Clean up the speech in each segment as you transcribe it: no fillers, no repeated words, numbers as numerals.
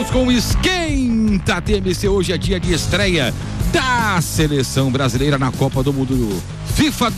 Voltamos com o Esquenta TMC. Hoje é dia de estreia da seleção brasileira na Copa do Mundo FIFA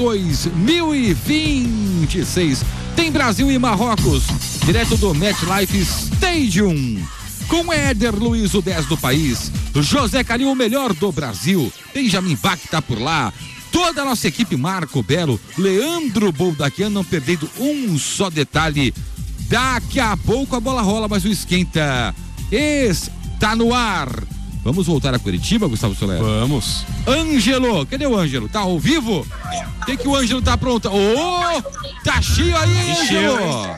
2026. Tem Brasil e Marrocos, direto do MetLife Stadium. Com Éder Luiz, o 10 do país, José Calil, o melhor do Brasil, Benjamin Bach tá por lá, toda a nossa equipe, Marco Belo, Leandro Boldaquian, não perdendo um só detalhe. Daqui a pouco a bola rola, mas o Esquenta está no ar. Vamos voltar a Curitiba, Gustavo Soler? Vamos. Ângelo, cadê o Ângelo? Tá ao vivo? O que o Ângelo tá pronto? Tá cheio aí, Ângelo!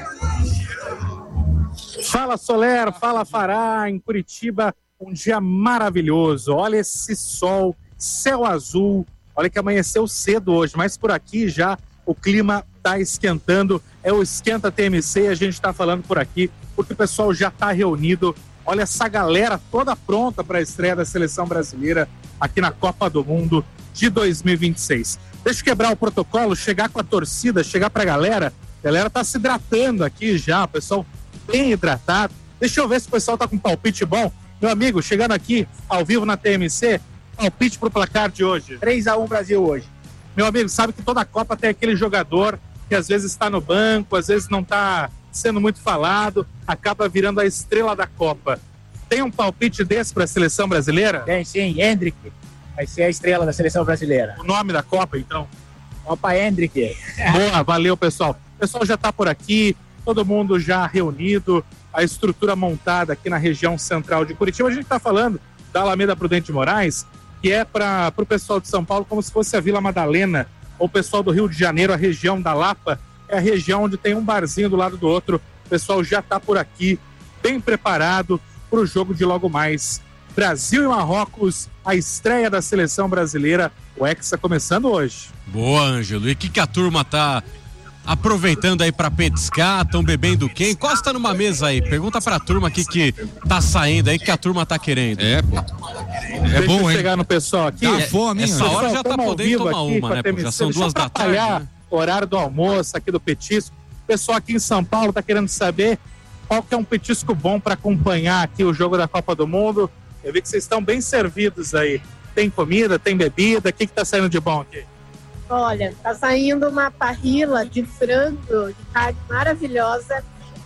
Fala, Soler, fala, Fará, em Curitiba, um dia maravilhoso. Olha esse sol, céu azul. Olha que amanheceu cedo hoje, mas por aqui já o clima tá esquentando. É o Esquenta TMC e a gente tá falando por aqui porque o pessoal já tá reunido. Olha essa galera toda pronta para a estreia da seleção brasileira aqui na Copa do Mundo de 2026. Deixa eu quebrar o protocolo, chegar com a torcida, chegar pra galera. A galera tá se hidratando aqui já, o pessoal bem hidratado. Deixa eu ver se o pessoal tá com palpite bom. Meu amigo, chegando aqui ao vivo na TMC, palpite pro placar de hoje. 3-1 Brasil hoje. Meu amigo, sabe que toda Copa tem aquele jogador que às vezes está no banco, às vezes não está sendo muito falado, acaba virando a estrela da Copa. Tem um palpite desse para a seleção brasileira? Tem sim, Hendrick vai ser a estrela da seleção brasileira. O nome da Copa, então? Copa Hendrick. Boa, valeu, pessoal. O pessoal já está por aqui, todo mundo já reunido, a estrutura montada aqui na região central de Curitiba. A gente está falando da Alameda Prudente de Moraes, que é para o pessoal de São Paulo como se fosse a Vila Madalena, ou o pessoal do Rio de Janeiro, a região da Lapa, é a região onde tem um barzinho do lado do outro. O pessoal já está por aqui, bem preparado para o jogo de logo mais. Brasil e Marrocos, a estreia da seleção brasileira, o Hexa começando hoje. Boa, Ângelo. E o que a turma tá aproveitando aí pra petiscar? Estão bebendo quem? Encosta numa mesa aí, pergunta pra turma aqui que tá saindo aí, que a turma tá querendo. Pô. Deixa bom, eu hein? chegar no pessoal aqui. Tá fome, hein? Essa hora Pessoal, já tá tamo ao podendo vivo tomar aqui uma, com a né? Pô, já TMC. são Deixa 2 eu da tarde, atrapalhar né? o horário do almoço aqui do petisco. O pessoal aqui em São Paulo tá querendo saber qual que é um petisco bom para acompanhar aqui o jogo da Copa do Mundo. Eu vi que vocês estão bem servidos aí. Tem comida, tem bebida, o que tá saindo de bom aqui? Olha, tá saindo uma parrilla de frango, de carne maravilhosa,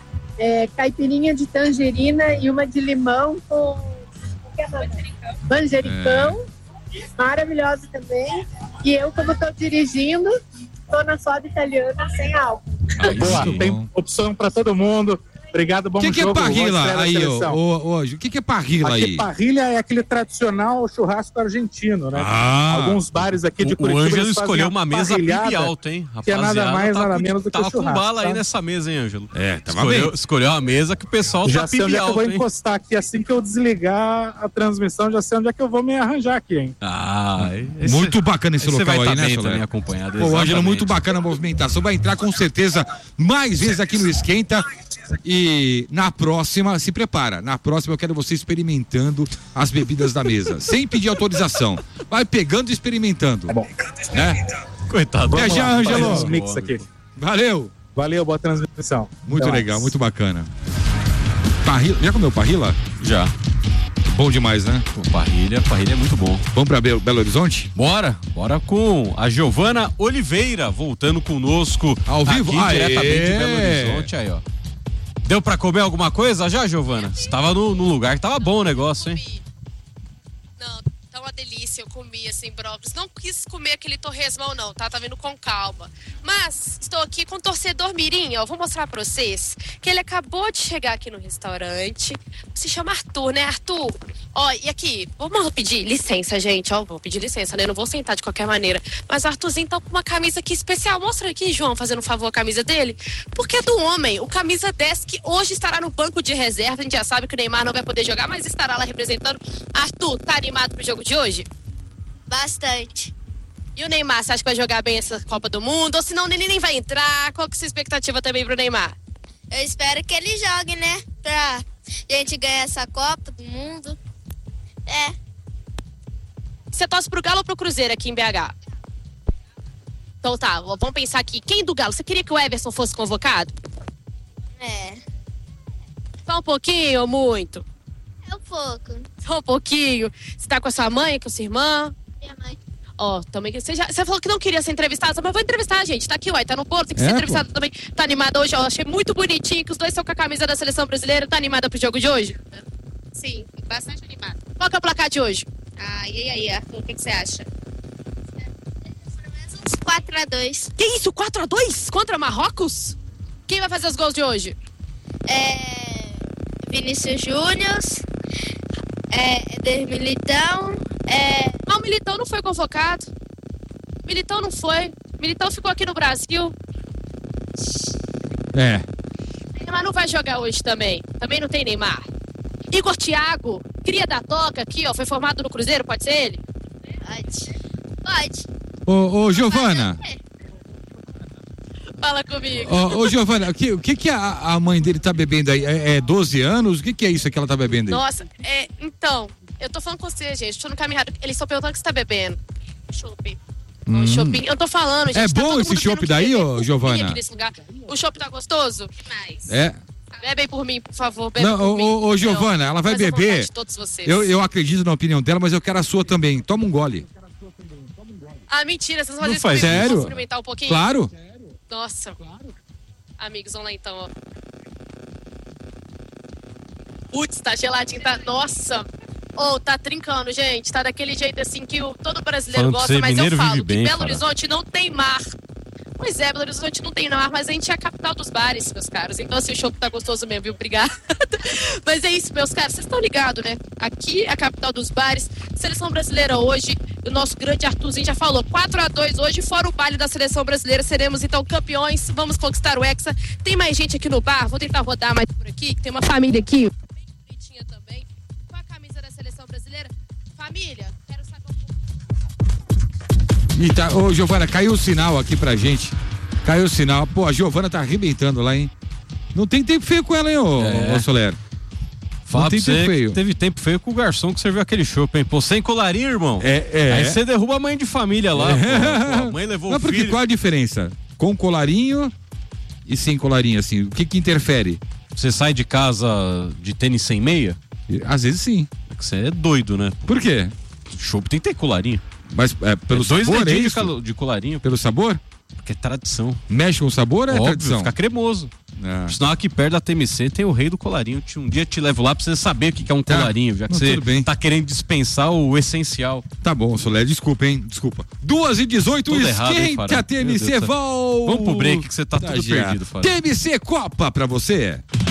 caipirinha de tangerina e uma de limão com manjericão, maravilhosa também. E eu, como tô dirigindo, tô na soda italiana sem álcool. Boa, sim. tem opção para todo mundo. Obrigado, bom O que é jogo. parrilla aí, hoje? O que é parrilla aí? Aqui, parrilha é aquele tradicional churrasco argentino, né? Ah. Alguns bares aqui de O Curitiba. Ângelo eles fazem escolheu a uma mesa parrilhada, pibe alta, hein? que é nada mais, Rapaziada, nada menos do que o tava com churrasco. bala aí Tá? nessa mesa, hein, Ângelo? Tava bem. Escolheu a mesa que o pessoal Já tá sei onde pibe é que eu vou alto, hein? encostar aqui. Assim que eu desligar a transmissão, já sei onde é que eu vou me arranjar aqui, hein? Muito bacana esse Você vai local aí, estar né, bem Soler? também acompanhado. Pô, Ângelo, exatamente. muito bacana a movimentação. Vai entrar com certeza mais vezes aqui no Esquenta. E na próxima, se prepara. Na próxima eu quero você experimentando as bebidas da mesa. Sem pedir autorização. Vai pegando e experimentando. Tá bom. Né? Coitado. Até já, Vamos lá, Ângelo. faz uns mix aqui. Valeu. Valeu, boa transmissão. Muito Até legal, mais. muito bacana. Parrilla. Já comeu parrilla? Já. Bom demais, né? Pô, parrilha é muito bom. Vamos pra Belo Horizonte? Bora com a Giovana Oliveira voltando conosco Ao vivo? aqui, Aê! diretamente de Belo Horizonte, aí ó. Deu pra comer alguma coisa já, Giovana? Você tava no lugar que tava bom o negócio, hein? Não, tá uma delícia, eu comi assim, brócolis. Não quis comer aquele torresmão não, tá? Tá vindo com calma. Mas estou aqui com o torcedor mirim, ó. Vou mostrar pra vocês que ele acabou de chegar aqui no restaurante. Se chama Arthur, né, Arthur? Ó, e aqui, vamos pedir licença, gente, ó. Vou pedir licença, né? Não vou sentar de qualquer maneira. Mas o Arthurzinho tá com uma camisa aqui especial. Mostra aqui, João, fazendo um favor a camisa dele. Porque é do homem, o camisa 10 que hoje estará no banco de reserva. A gente já sabe que o Neymar não vai poder jogar, mas estará lá representando. Arthur, tá animado pro jogo de hoje? Bastante. E o Neymar, você acha que vai jogar bem essa Copa do Mundo? Ou senão ele nem vai entrar? Qual que é a sua expectativa também pro Neymar? Eu espero que ele jogue, né? Pra gente ganhar essa Copa do Mundo. Você torce pro Galo ou pro Cruzeiro aqui em BH? Então tá, vamos pensar aqui. Quem do Galo? Você queria que o Everson fosse convocado? Só um pouquinho ou muito? É um pouco. Só um pouquinho. Você tá com a sua mãe, com a sua irmã? Minha mãe. Ó, também que você falou que não queria ser entrevistada, mas vou entrevistar, gente. Tá aqui, ué, tá no Porto, tem que ser entrevistada também. Tá animada hoje, ó. Achei muito bonitinho que os dois estão com a camisa da seleção brasileira. Tá animada pro jogo de hoje? Sim, bastante animada. Qual que é o placar de hoje? E aí, Arthur, o que você acha? Pelo menos uns 4-2. Que isso, 4-2 contra Marrocos? Quem vai fazer os gols de hoje? Vinícius Júnior, Éder Militão, o Militão não foi convocado. Militão não foi. Militão ficou aqui no Brasil. Neymar não vai jogar hoje também. Também não tem Neymar. Igor Thiago, cria da Toca aqui, ó. Foi formado no Cruzeiro, pode ser ele? Pode. Ô, Giovana. Fala comigo. Ô, Giovana, o que a mãe dele tá bebendo aí? É 12 anos? O que é isso que ela tá bebendo aí? Nossa, então, eu tô falando com você, gente. Tô no caminho errado. Eles estão perguntando o que você tá bebendo. Chopp. Choppinho. Eu tô falando, gente. É tá bom esse chopp daí, ô, Giovana? O chopp tá gostoso? Demais. Bebem por mim, por favor. Bebe Não, por mim. ô, Giovana, ela vai beber. De todos vocês. Eu acredito na opinião dela, mas eu quero a sua também. Toma um gole. Mentira, vocês vão fazer Não isso faz comigo? sério? Vamos experimentar um pouquinho? Claro. Nossa. Amigos, vamos lá então, ó. Putz, tá geladinho, tá... Nossa. Tá trincando, gente. Tá daquele jeito assim que todo brasileiro Falando gosta, mas eu falo que bem, Belo Horizonte não tem mar. Pois é, Belo Horizonte não tem mar, mas a gente é a capital dos bares, meus caros. Então, assim, o show tá gostoso mesmo, viu? Obrigada. Mas é isso, meus caros. Vocês estão ligados, né? Aqui é a capital dos bares. Seleção brasileira hoje. O nosso grande Arthurzinho já falou. 4-2 hoje, fora o baile da seleção brasileira. Seremos, então, campeões. Vamos conquistar o Hexa. Tem mais gente aqui no bar. Vou tentar rodar mais por aqui. Tem uma família aqui. Bem bonitinha também. Com a camisa da seleção brasileira. Família, quero saber um pouco. Ô, Giovana, caiu o sinal aqui pra gente. Caiu o sinal. Pô, a Giovana tá arrebentando lá, hein? Não tem tempo feio com ela, hein, ô Soler? Fala não tem pra tempo você feio. que teve tempo feio com o garçom que serviu aquele chopp, hein? Pô, sem colarinho, irmão. Aí você derruba a mãe de família lá, pô. A mãe levou o filho. Qual a diferença? Com colarinho e sem colarinho, assim? O que interfere? Você sai de casa de tênis sem meia? Às vezes sim. Você é doido, né? Por quê? Chopp tem que ter colarinho. Mas pelo dois sabor, dedinhos é isso? de colarinho. Pelo sabor? Porque é tradição. Mexe com o sabor ou é Óbvio, tradição? fica cremoso. Senão aqui perto da TMC tem o rei do colarinho. Um dia te levo lá pra você saber o que é um colarinho, já que você tá querendo dispensar o essencial. Tá bom, Soler, desculpa, hein? Desculpa. 2h18, esquente a TMC, volta. Vamos pro break que você tá tudo perdido, Fábio. TMC Copa pra você.